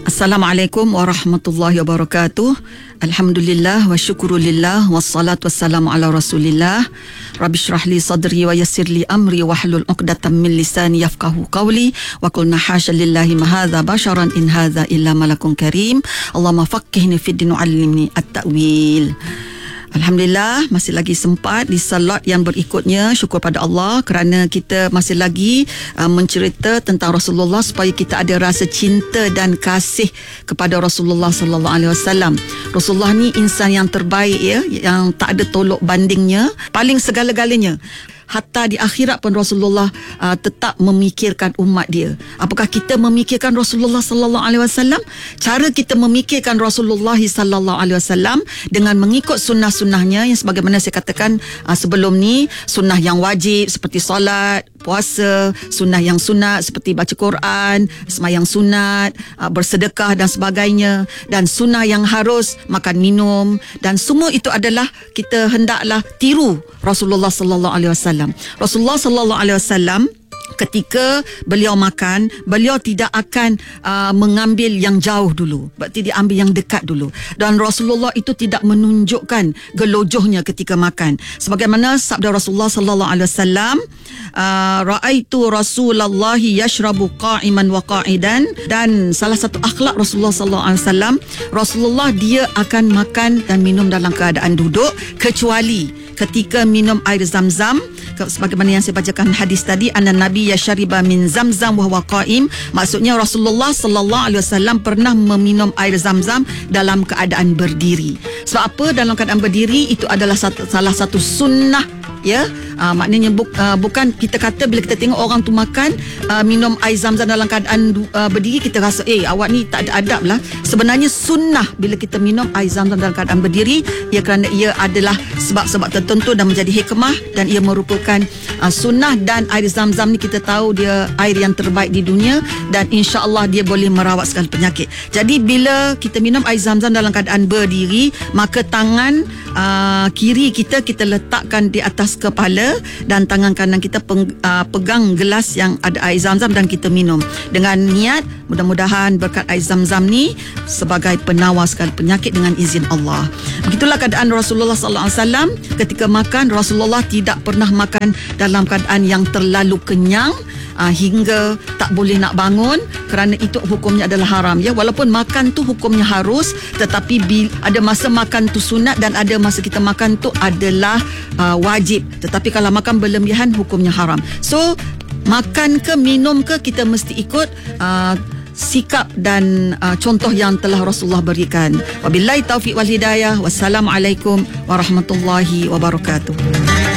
Assalamualaikum warahmatullahi wabarakatuh. Alhamdulillah wa syukurulillah wassalatu wassalamu ala rasulillah. Rabbi syrah li sadri wa yassir li amri wa hlul 'uqdatam min lisani yafqahu qawli wa qulna hasya lillahi ma hadza basharan in hadza illa malakun karim. Allahumma faqqihni fid din wa 'allimni at-ta'wil. Alhamdulillah, masih lagi sempat di salat yang berikutnya. Syukur pada Allah kerana kita masih lagi mencerita tentang Rasulullah supaya kita ada rasa cinta dan kasih kepada Rasulullah sallallahu alaihi wasallam. Rasulullah ni insan yang terbaik ya, yang tak ada tolok bandingnya, paling segala-galanya. Hatta di akhirat pun Rasulullah tetap memikirkan umat dia. Apakah kita memikirkan Rasulullah sallallahu alaihi wasallam? Cara kita memikirkan Rasulullah sallallahu alaihi wasallam dengan mengikut sunnah-sunnahnya yang sebagaimana saya katakan sebelum ni, sunnah yang wajib seperti solat, puasa, sunnah yang sunat seperti baca Quran, sembahyang sunat, bersedekah dan sebagainya, dan sunnah yang harus makan minum, dan semua itu adalah kita hendaklah tiru Rasulullah sallallahu alaihi wasallam. Rasulullah sallallahu alaihi wasallam ketika beliau makan, beliau tidak akan mengambil yang jauh dulu, berarti dia ambil yang dekat dulu. Dan Rasulullah itu tidak menunjukkan gelojohnya ketika makan. Sebagaimana sabda Rasulullah sallallahu alaihi wasallam, raaitu Rasulullah yashrabu qa'iman wa qa'idan, dan salah satu akhlak Rasulullah sallallahu alaihi wasallam, Rasulullah dia akan makan dan minum dalam keadaan duduk, kecuali ketika minum air Zam-Zam, sebagaimana yang saya bacakan hadis tadi, anna nabi yashriba min Zam-Zam wa huwa qa'im. Maksudnya Rasulullah sallallahu alaihi wasallam pernah meminum air Zam-Zam dalam keadaan berdiri. Sebab apa dalam keadaan berdiri? Itu adalah salah satu sunnah ya. Maknanya bukan kita kata bila kita tengok orang tu makan minum air Zam-Zam dalam keadaan berdiri, kita rasa awak ni tak ada adab lah. Sebenarnya sunnah bila kita minum air Zam-Zam dalam keadaan berdiri, ia kerana ia adalah sebab-sebab tertentu dan menjadi hikmah, dan ia merupakan sunnah. Dan air Zam-Zam ni kita tahu dia air yang terbaik di dunia, dan insya-Allah dia boleh merawat segala penyakit. Jadi bila kita minum air Zam-Zam dalam keadaan berdiri, maka tangan kiri kita letakkan di atas kepala, dan tangan kanan kita pegang gelas yang ada air Zam-Zam dan kita minum dengan niat mudah-mudahan berkat air Zam-Zam ni sebagai penawar segala penyakit dengan izin Allah. Begitulah keadaan Rasulullah sallallahu alaihi wasallam ketika makan. Rasulullah tidak pernah makan dalam keadaan yang terlalu kenyang hingga tak boleh nak bangun, kerana itu hukumnya adalah haram ya. Walaupun makan tu hukumnya harus, tetapi ada masa makan tu sunat dan ada masa kita makan tu adalah wajib. Tetapi kalau makan berlebihan hukumnya haram. So makan ke minum ke, kita mesti ikut sikap dan contoh yang telah Rasulullah berikan. Wabillahi taufiq wal hidayah. Wassalamualaikum warahmatullahi wabarakatuh.